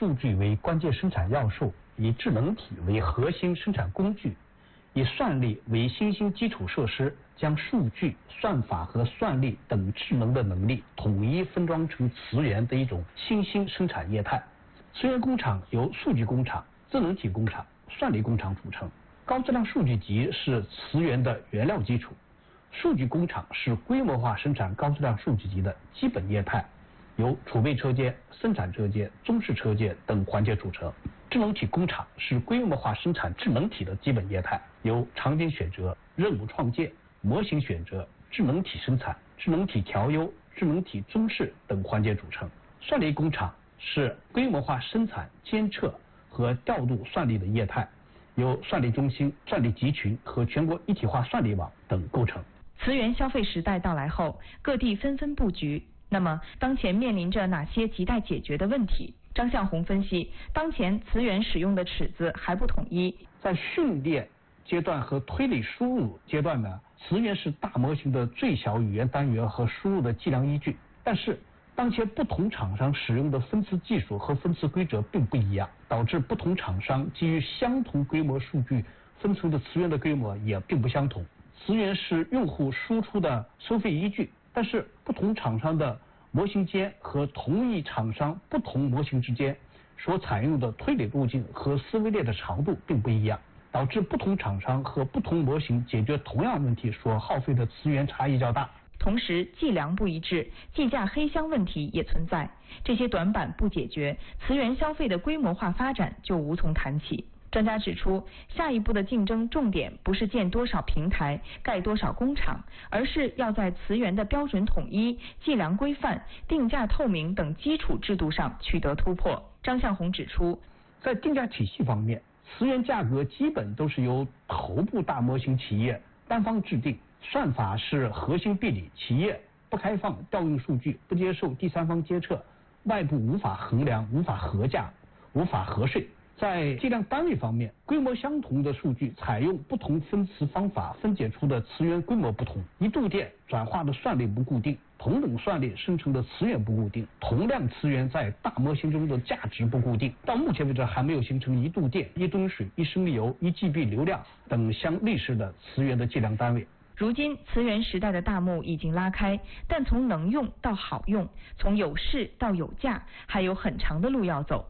数据为关键生产要素，以智能体为核心生产工具，以算力为新兴基础设施，将数据、算法和算力等智能的能力统一分装成词源的一种新兴生产业态。词源工厂由数据工厂、智能体工厂、算力工厂组成。高质量数据集是词源的原料基础，数据工厂是规模化生产高质量数据集的基本业态，由储备车间、生产车间、中式车间等环节组成。智能体工厂是规模化生产智能体的基本业态，由场景选择、任务创建、模型选择、智能体生产、智能体调优、智能体中式等环节组成。算力工厂是规模化生产、监测和调度算力的业态，由算力中心、算力集群和全国一体化算力网等构成。 词源消费时代到来后，各地纷纷布局。那么，当前面临着哪些亟待解决的问题？张向红分析，当前词源使用的尺子还不统一。 在训练阶段和推理输入阶段呢，词源是大模型的最小语言单元和输入的计量依据。但是，当前不同厂商使用的分词技术和分词规则并不一样，导致不同厂商基于相同规模数据分成的词源的规模也并不相同。词源是用户输出的收费依据，但是不同厂商的模型间和同一厂商不同模型之间所采用的推理路径和思维链的长度并不一样，导致不同厂商和不同模型解决同样问题所耗费的词源差异较大。 同时，计量不一致、计价黑箱问题也存在。这些短板不解决，词源消费的规模化发展就无从谈起。专家指出，下一步的竞争重点不是建多少平台、盖多少工厂，而是要在词源的标准统一、计量规范、定价透明等基础制度上取得突破。张向红指出， 在定价体系方面，词源价格基本都是由头部大模型企业单方制定，算法是核心壁垒，企业不开放调用数据，不接受第三方监测，外部无法衡量、无法核价、无法核税。在计量单位方面，规模相同的数据采用不同分词方法分解出的词源规模不同，一度电转化的算力不固定，同等算力生成的词源不固定，同量词源在大模型中的价值不固定。到目前为止还没有形成一度电、一吨水、一升油、一 GB 流量等相类似的词源的计量单位。 如今词源时代的大幕已经拉开，但从能用到好用，从有市到有价，还有很长的路要走。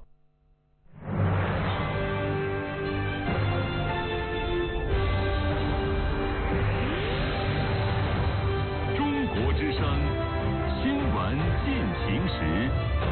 中国之声新闻进行时。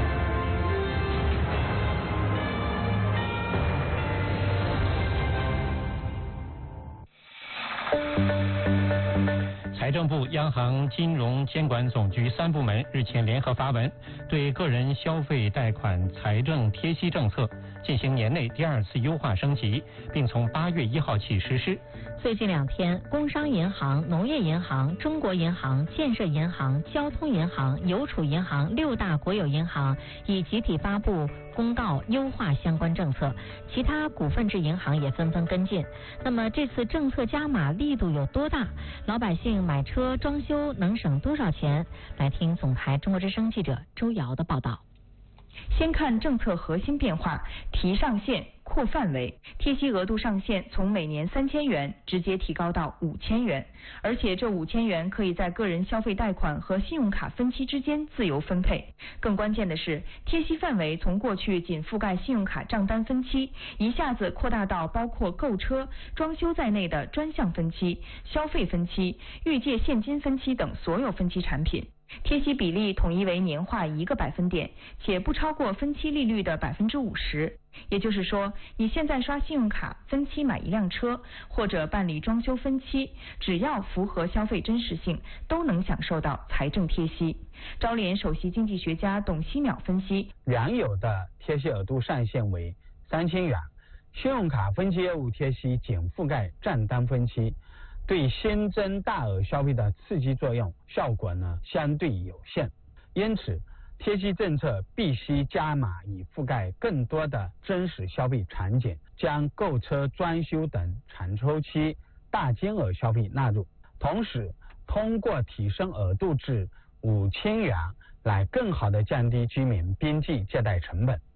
财政部、央行金融监管总局3部门日前联合发文，对个人消费贷款财政贴息政策进行年内第2次优化升级，并从8月1号起实施。 最近2天，工商银行、农业银行、中国银行、建设银行、交通银行、邮储银行6大国有银行已集体发布公告优化相关政策，其他股份制银行也纷纷跟进。那么这次政策加码力度有多大？老百姓买车装修能省多少钱？来听总台中国之声记者周瑶的报道。 先看政策核心变化，提上限、扩范围，贴息额度上限从每年3000元直接提高到5000元，而且这5000元可以在个人消费贷款和信用卡分期之间自由分配。更关键的是，贴息范围从过去仅覆盖信用卡账单分期，一下子扩大到包括购车、装修在内的专项分期、消费分期、预借现金分期等所有分期产品。贴息比例统一为年化1个百分点，且不超过分期利率的50%。也就是说，你现在刷信用卡分期买一辆车，或者办理装修分期，只要符合消费真实性，都能享受到财政贴息。招联首席经济学家董希淼分析， 原有的贴息额度上限为3000元，信用卡分期业务贴息仅覆盖账单分期，对新增大额消费的刺激作用效果相对有限，因此贴息政策必须加码，以覆盖更多的真实消费场景，将购车、装修等长周期大金额消费纳入，同时通过提升额度至5000元来更好地降低居民边际借贷成本。